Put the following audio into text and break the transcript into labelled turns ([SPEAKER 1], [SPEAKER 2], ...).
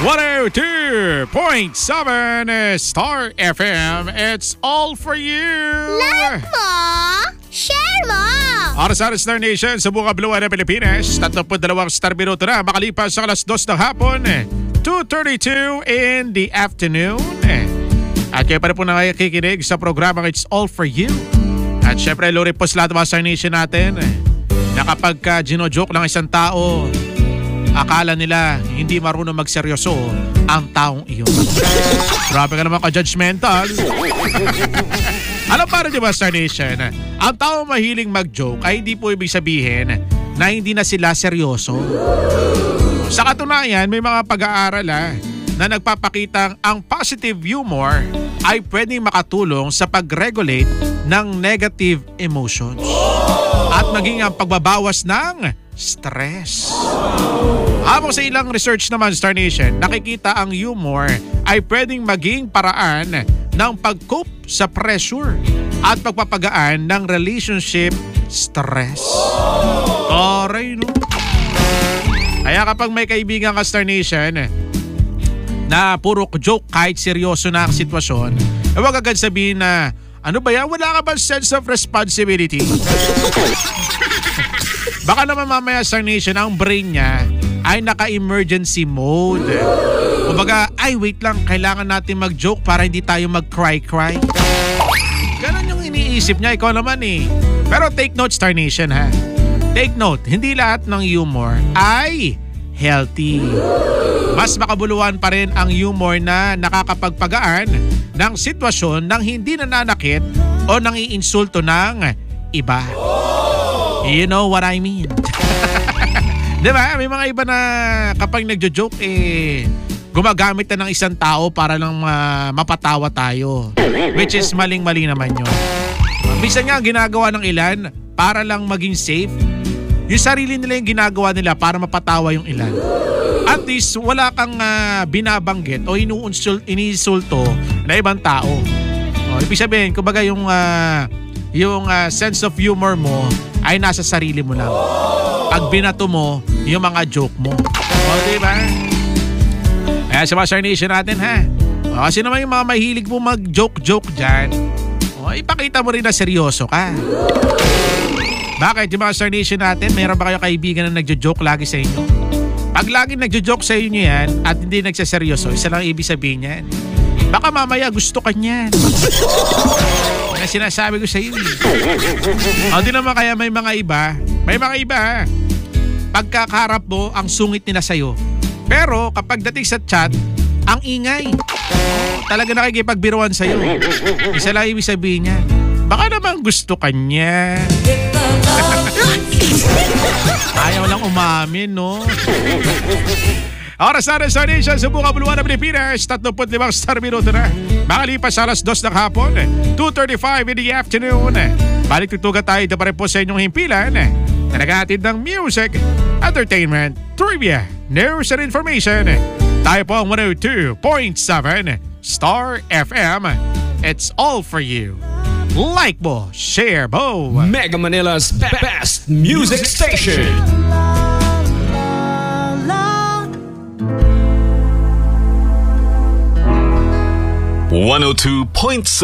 [SPEAKER 1] 102.7 Star FM. It's all for you.
[SPEAKER 2] Like mo, share mo.
[SPEAKER 1] Oras Star Nation sa buong kabuluhan ng Pilipinas. 32 Star minuto na makalipas sa alas 2 ng hapon. 2:32 in the afternoon. At kayo pa rin po nakikinig sa programang It's All For You. At syempre, lori po sa lahat ng mga Star Nation natin na kapag gino-joke ng isang tao, akala nila hindi marunong magseryoso ang taong iyon. Grabe ka naman ka-judgmental. Alam para di ba, Star Nation, ang taong mahiling mag-joke ay hindi po ibig sabihin na hindi na sila seryoso. Sa katunayan, may mga pag-aaral na nagpapakitang ang positive humor ay pwedeng makatulong sa pag-regulate ng negative emotions at maging ang pagbabawas ng stress. Habang sa ilang research naman, Star Nation, nakikita ang humor ay pwedeng maging paraan ng pag-cope sa pressure at pagpapagaan ng relationship stress. Taray, no? Kaya kapag may kaibigan ka, Star Nation, na puro joke kahit seryoso na ang sitwasyon, huwag agad sabihin na, ano ba yan? Wala ka ba sense of responsibility? Baka naman mamaya, Star Nation, ang brain niya ay naka-emergency mode. Kumbaga, ay wait lang, kailangan natin mag-joke para hindi tayo mag-cry-cry. Ganon yung iniisip niya, ikaw naman eh. Pero take note, Star Nation, ha? Take note, hindi lahat ng humor ay healthy. Mas makabuluhan pa rin ang humor na nakakapagpagaan ng sitwasyon nang hindi nananakit o nang iinsulto ng iba. You know what I mean? Diba? May mga iba na kapag nagjo-joke gumagamit na ng isang tao para lang mapatawa tayo. Which is maling-mali naman yun. Minsan nga ginagawa ng ilan para lang maging safe. Yung sarili nila yung ginagawa nila para mapatawa yung ilan. At least wala kang binabanggit o iniinsulto na ibang tao. Ibig sabihin, kumbaga yung sense of humor mo ay nasa sarili mo lang. Pag binato mo, yung mga joke mo. Diba? Kaya sa mga Star Nation natin, ha? Kasi naman yung mga mahilig mo mag-joke-joke dyan, ipakita mo rin na seryoso ka. Bakit? Yung mga Star Nation natin, mayroon ba kayo kaibigan na nagjo-joke lagi sa inyo? Pag lagi nagjo-joke sa inyo yan at hindi nagsaseryoso, isa lang ibig sabihin yan. Baka mamaya gusto ka niyan. Kaya sinasabi ko sa iyo. Di naman kaya may mga iba pagkakaharap mo, ang sungit nila sa'yo. Pero kapag dating sa chat, ang ingay. Talaga nakikipagbiruan sa'yo. Isa lang ibig sabihin niya, baka naman gusto ka niya. Ayaw lang umamin, no? Oras na rin, Star Nation, sa buong kabuluhan ng Pilipinas. 35 Star minuto na. Makalipas sa alas 2 ng hapon, 2:35 in the afternoon. Balik tutugan tayo ito pa rin po sa inyong himpilan na naghahatid ng music, entertainment, trivia, news and information. Tayo po ang 102.7 Star FM. It's all for you. Like mo, share mo.
[SPEAKER 3] Mega Manila's best music station. 102.7